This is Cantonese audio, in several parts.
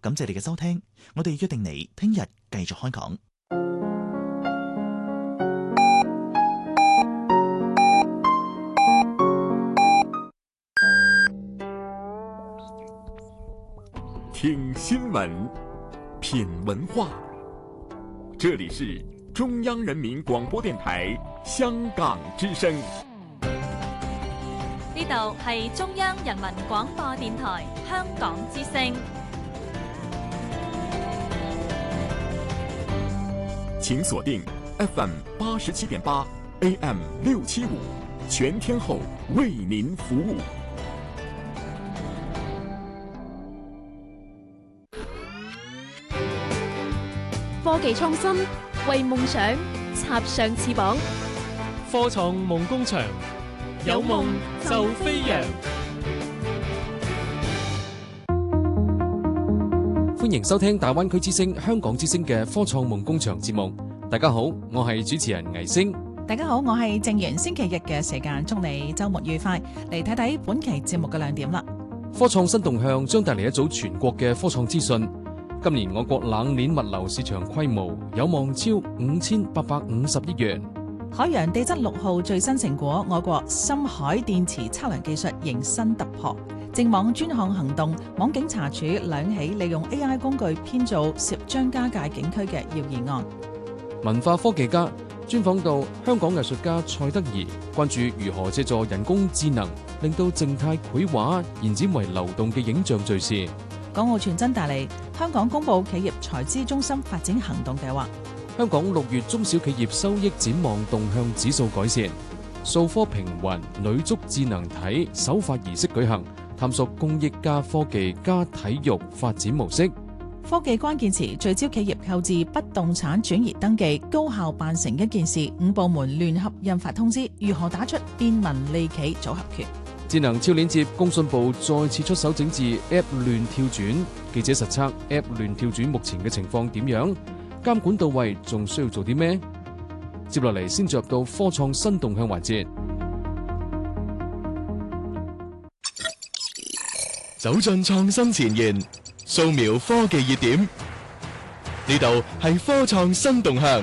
感謝你嘅收聽，我哋約定你聽日繼續開講。 听新闻，品文化，这里是中央人民广播电台香港之声。 呢度係中央人民廣播電台香港之聲。 請鎖定 FM 87.8 AM 675，全天候為您服務。 科技創新，為夢想插上翅膀。 科創夢工場，有夢就飛揚。歡迎收聽大灣區之聲、香港之聲嘅科創夢工場節目。大家好，我係主持人倪星。 大家好，我係正源。星期日嘅時間，祝你周末愉快。嚟睇睇本期節目嘅亮點啦。 科創新動向將帶嚟一組全國嘅科創資訊。今年我國冷鏈物流市場規模有望超5850億元。 海洋地質6號最新成果，我國深海電池測量技術迎新突破。淨網專項行動，網警查處兩起利用 AI 工具編造涉張家界景區嘅謠言案。 文化科技家專訪到香港藝術家蔡德宜，關注如何借助人工智能令到靜態繪畫延展為流動嘅影像敘事。 港澳傳真帶嚟香港公布企業財資中心發展行動計劃。 香港6月中小企業收益展望動向指數改善。數科評雲女足智能體首發儀式舉行，探索公益加科技加體育發展模式。 科技關鍵詞聚焦企業購置不動產轉移登記，高效辦成一件事。5部門聯合印發通知，如何打出便民利企組合拳。 智能超鏈接，工信部再次出手整治 App 亂跳轉。記者實測 App 亂跳轉目前嘅情況點樣？監管到位，仲需要做啲咩？接落嚟先進入到科創新動向環節。 走進創新前沿，掃描科技熱點。呢度係科創新動向。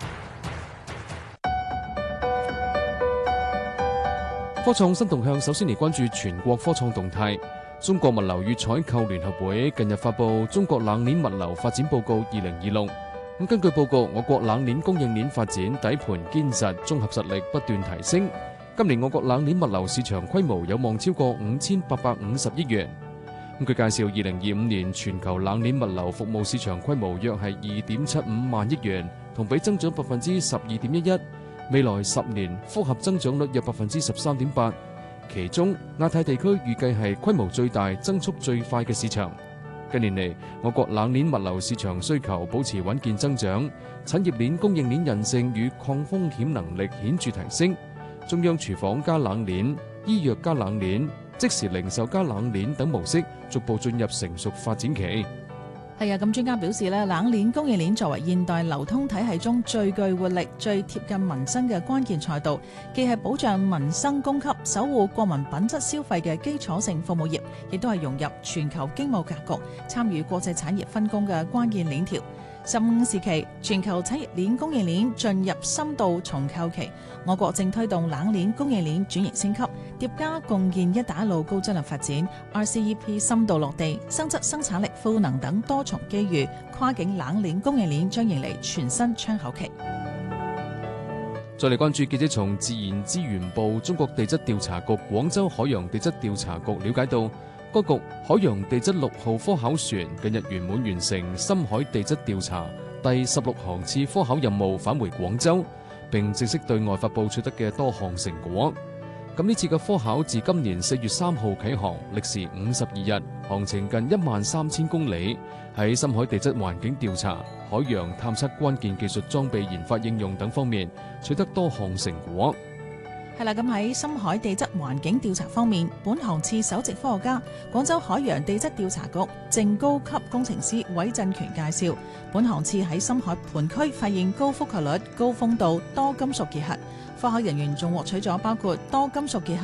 科創新動向首先嚟關注全國科創動態。中國物流與採購聯合會近日發布《中國冷鏈物流發展報告2026》。根據報告，我國冷鏈供應鏈發展底盤堅實，綜合實力不斷提升。今年我國冷鏈物流市場規模有望超過5850億元。據介紹，2025年全球冷鏈物流服務市場規模約係2.75萬億元，同比增長12.11%。未來10年複合增長率約13.8%。其中亞太地區預計係規模最大、增速最快嘅市場。近年嚟，我國冷鏈物流市場需求保持穩健增長，產業鏈供應鏈韌性與抗風險能力顯著提升。中央廚房加冷鏈、醫藥加冷鏈、即時零售加冷鏈等模式逐步進入成熟發展期。 係啊，咁專家表示咧，冷鏈供應鏈作為現代流通體系中最具活力、最貼近民生嘅關鍵賽道，既係保障民生供給、守護國民品質消費嘅基礎性服務業，亦都係融入全球經貿格局、參與國際產業分工嘅關鍵鏈條。15時期，全球產業鏈供應鏈進入深度重構期，我國正推動冷鏈供應鏈轉型升級，疊加共建一帶一路高質量發展、RCEP 深度落地、增質生產力賦能等多重機遇，跨境冷鏈供應鏈將迎嚟全新窗口期。 再嚟關注記者從自然資源部中國地質調查局廣州海洋地質調查局了解到，該局海洋地質6號科考船近日圓滿完成深海地質調查第16航次科考任務，返回廣州，並正式對外發布取得嘅多項成果。咁呢次嘅科考自今年4月3號啟航，歷時52日，航程近13000公里，喺深海地質環境調查、海洋探測關鍵技術裝備研發應用等方面取得多項成果。 係啦，咁喺深海地質環境調查方面，本航次首席科學家、廣州海洋地質調查局正高級工程師韋振權介紹，本航次喺深海盤區發現高覆蓋率、高豐度多金屬結核。科考人員仲獲取咗包括多金屬結核、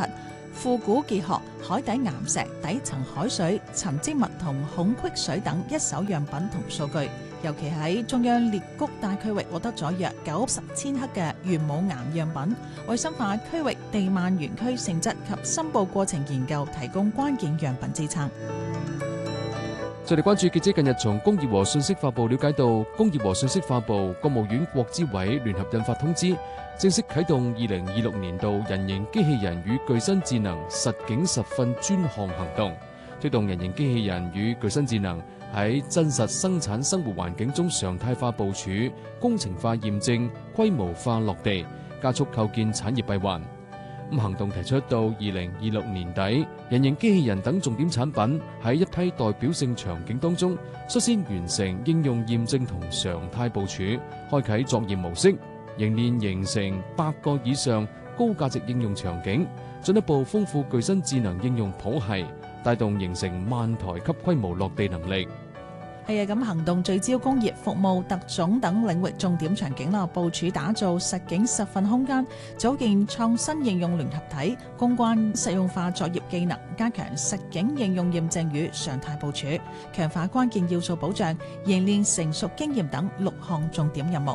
庫古結學、海底岩石、底層海水、沉積物同孔隙水等一手樣品同數據，尤其喺中央裂谷帶區域獲得咗約90千克嘅玄武岩樣品，為深化區域地幔園區性質及申報過程研究提供關鍵樣品支撐。 再嚟關注記者近日從工業和信息化部了解到，工業和信息化部、國務院國資委聯合印發通知，正式啟動2026年度人形機器人與具身智能實景實訓專項行動，推動人形機器人與具身智能喺真實生產生活環境中常態化部署、工程化驗證、規模化落地，加速構建產業閉環。行動提出到2026年底，人形機器人等重點產品喺一批代表性場景當中率先完成應用驗證同常態部署，開啟作業模式，凝練形成100個以上高價值應用場景，進一步豐富具身智能應用譜系，帶動形成萬台級規模落地能力。 係啊，咁行動聚焦工業、服務、特種等領域重點場景啦，部署打造實景實訓空間，組建創新應用聯合體，攻關實用化作業技能，加強實景應用驗證與常態部署，強化關鍵要素保障，凝練成熟經驗等6項重點任務。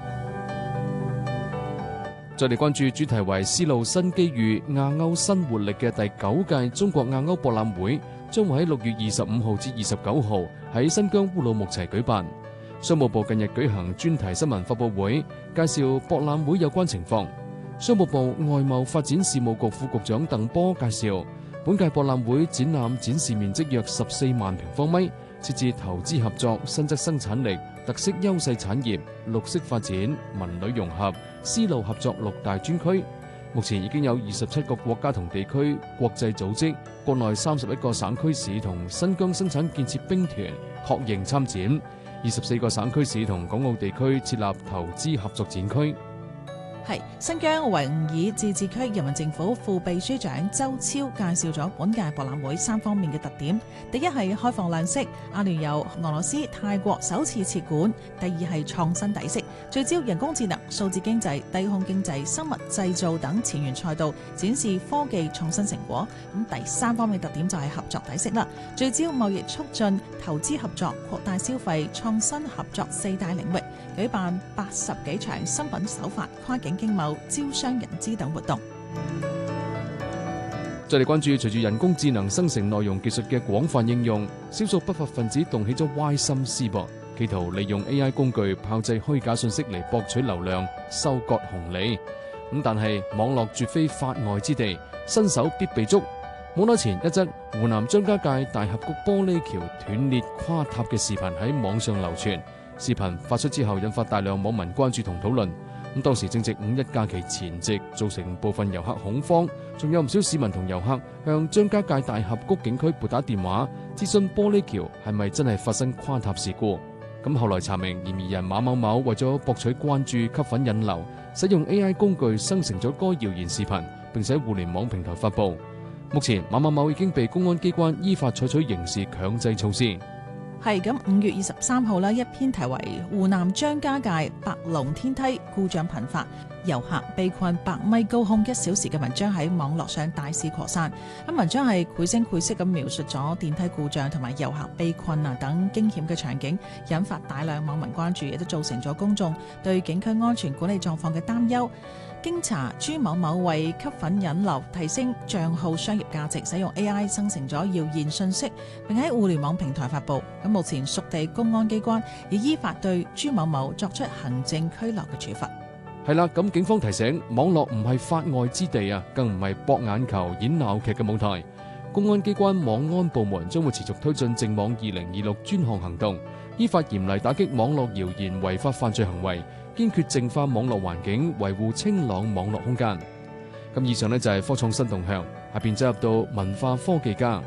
再嚟關注主題為絲路新機遇、亞歐新活力嘅第9屆中國亞歐博覽會，將會喺6月25號至29號喺新疆烏魯木齊舉辦。商務部近日舉行專題新聞發佈會，介紹博覽會有關情況。商務部外貿發展事務局副局長鄧波介紹，本屆博覽會展覽展示面積約14萬平方米，設置投資合作、新質生產力、特色優勢產業、綠色發展、文旅融合、絲路合作6大專區。目前已經有27個國家同地區、國際組織、國內31個省區市同新疆生產建設兵團確認參展，24個省區市同港澳地區設立投資合作展區。 係新疆維吾爾自治區人民政府副秘書長周超介紹咗本屆博覽會3方面嘅特點。第一係開放量式，阿聯酋、俄羅斯、泰國首次設館；第二係創新底色，聚焦人工智能、數字經濟、低空經濟、生物製造等前沿賽道，展示科技創新成果。咁第3方面特點就係合作底色啦，聚焦貿易促進、投資合作、擴大消費、創新合作4大領域，舉辦80幾場新品首發、跨境經貿、招商引資等活動。 再嚟關注，隨住人工智能生成內容技術嘅廣泛應用，少數不法分子動起咗歪心思噃，企圖利用 AI 工具炮製虛假信息嚟博取流量、收割紅利。但係網絡絕非法外之地，新手必被捉。冇耐前一則湖南張家界大峽谷玻璃橋斷裂垮塌嘅視頻喺網上流傳，視頻發出之後引發大量網民關注同討論。當時正值5一假期前夕，造成部分遊客恐慌，仲有唔少市民同遊客向張家界大峽谷景區撥打電話，諮詢玻璃橋係咪真係發生垮塌事故。後來查明，嫌疑人馬某某為咗博取關注、吸粉引流，使用 AI 工具生成咗該謠言視頻，並且喺互聯網平台發布。目前馬某某已經被公安機關依法採取刑事強制措施。 係咁，5月23號呢，一篇題為《湖南張家界白龍天梯故障頻發，遊客被困100米高空1小時》嘅文章喺網絡上大肆擴散。文章係繪聲繪色咁描述咗電梯故障同埋遊客被困等驚險嘅場景，引發大量網民關注，亦都造成咗公眾對景區安全管理狀況嘅擔憂。經查，朱某某為吸粉引流、提升帳號商業價值，使用 AI 生成咗謠言信息，並喺互聯網平台發布。目前屬地公安機關已依法對朱某某作出行政拘留嘅處罰。 係啦，咁警方提醒，網絡唔係法外之地啊，更唔係博眼球演鬧劇嘅舞台。公安機關網安部門將會持續推進淨網2026專項行動，依法嚴厲打擊網絡謠言違法犯罪行為，堅決淨化網絡環境，維護清朗網絡空間。以上呢就係科創新動向，下邊走入到文化科技家。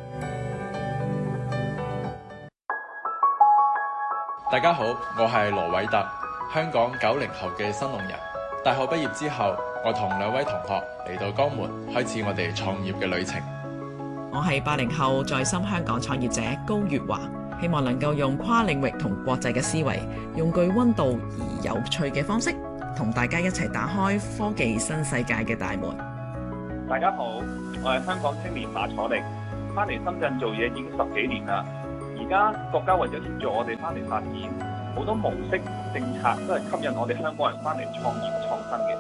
大家好，我係羅偉特，香港90後嘅新農人。大學畢業之後，我同2位同學嚟到江門，開始我哋創業嘅旅程。 我係80後在深香港創業者高月華，希望能夠用跨領域同國際嘅思維，用具溫度而有趣嘅方式，同大家一齊打開科技新世界嘅大門。 大家好，我係香港青年馬楚力，翻嚟深圳做嘢已經10幾年啦。而家國家為咗協助我哋翻嚟發展，好多模式政策都係吸引我哋香港人翻嚟創業創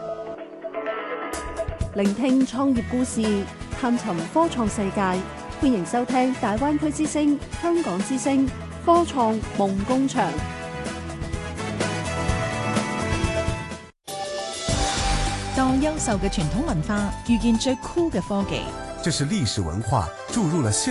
新嘅。 聆聽創業故事，探尋科創世界，歡迎收聽大灣區之聲、香港之聲科創夢工場。 當優秀嘅傳統文化遇見最酷嘅科技， 這是歷史文化注入了現